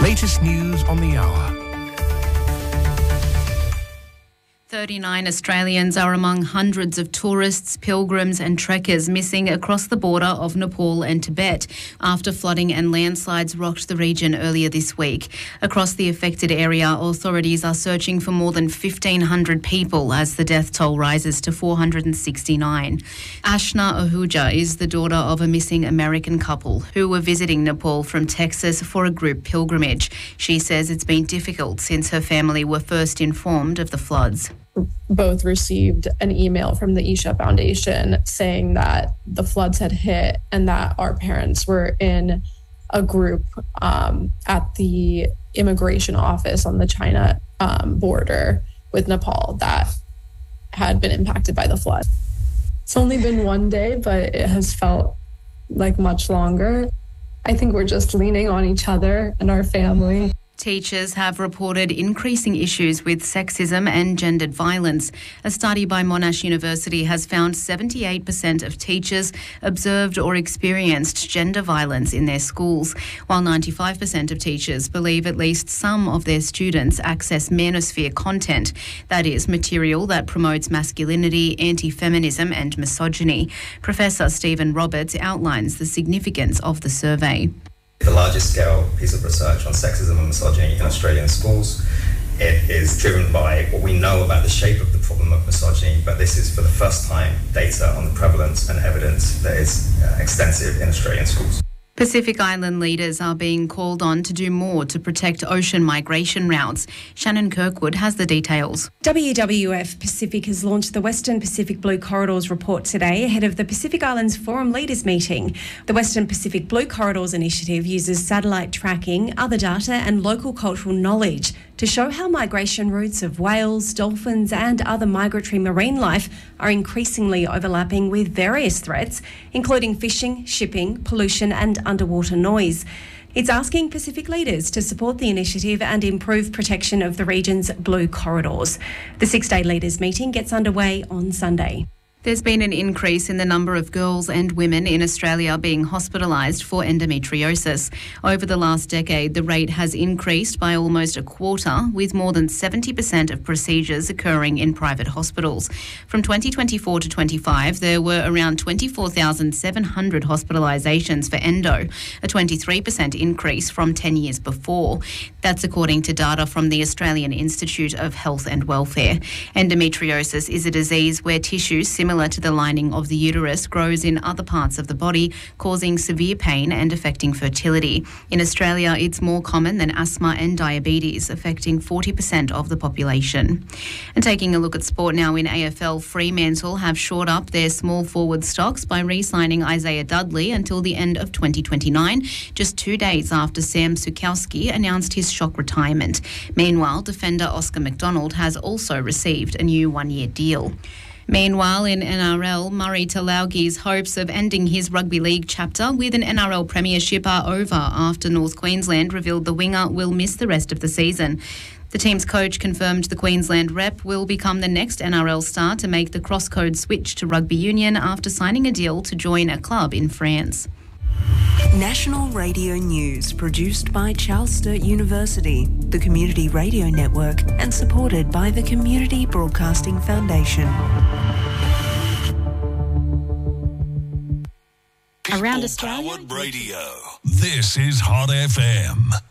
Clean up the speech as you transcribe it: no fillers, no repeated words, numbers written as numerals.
latest news on the hour. 39 Australians are among hundreds of tourists, pilgrims and trekkers missing across the border of Nepal and Tibet after flooding and landslides rocked the region earlier this week. Across the affected area, authorities are searching for more than 1,500 people as the death toll rises to 469. Ashna Ahuja is the daughter of a missing American couple who were visiting Nepal from Texas for a group pilgrimage. She says it's been difficult since her family were first informed of the floods. Both received an email from the Isha Foundation saying that the floods had hit and that our parents were in a group at the immigration office on the China border with Nepal that had been impacted by the flood. It's only been one day, but it has felt like much longer. I think we're just leaning on each other and our family. Teachers have reported increasing issues with sexism and gendered violence. A study by Monash University has found 78% of teachers observed or experienced gender violence in their schools, while 95% of teachers believe at least some of their students access manosphere content, that is, material that promotes masculinity, anti-feminism and misogyny. Professor Stephen Roberts outlines the significance of the survey. The largest scale piece of research on sexism and misogyny in Australian schools. It is driven by what we know about the shape of the problem of misogyny, but this is for the first time data on the prevalence and evidence that is extensive in Australian schools. Pacific Island leaders are being called on to do more to protect ocean migration routes. Shannon Kirkwood has the details. WWF Pacific has launched the Western Pacific Blue Corridors report today ahead of the Pacific Islands Forum Leaders meeting. The Western Pacific Blue Corridors initiative uses satellite tracking, other data and local cultural knowledge to show how migration routes of whales, dolphins and other migratory marine life are increasingly overlapping with various threats, including fishing, shipping, pollution and underwater noise. It's asking Pacific leaders to support the initiative and improve protection of the region's blue corridors. The six-day leaders meeting gets underway on Sunday. There's been an increase in the number of girls and women in Australia being hospitalised for endometriosis. Over the last decade, the rate has increased by almost a quarter, with more than 70% of procedures occurring in private hospitals. From 2024 to 25, there were around 24,700 hospitalisations for endo, a 23% increase from 10 years before. That's according to data from the Australian Institute of Health and Welfare. Endometriosis is a disease where tissue similar to the lining of the uterus grows in other parts of the body, causing severe pain and affecting fertility. In Australia, it's more common than asthma and diabetes, affecting 40% of the population. And taking a look at sport now in AFL, Fremantle have shored up their small forward stocks by re-signing Isaiah Dudley until the end of 2029, just 2 days after Sam Sukowski announced his shock retirement. Meanwhile, defender Oscar McDonald has also received a new one-year deal. Meanwhile, in NRL, Murray Talaugi's hopes of ending his rugby league chapter with an NRL premiership are over after North Queensland revealed the winger will miss the rest of the season. The team's coach confirmed the Queensland rep will become the next NRL star to make the cross-code switch to rugby union after signing a deal to join a club in France. National Radio News, produced by Charles Sturt University, the Community Radio Network, and supported by the Community Broadcasting Foundation. Around Australia. Powered radio. This is Hot FM.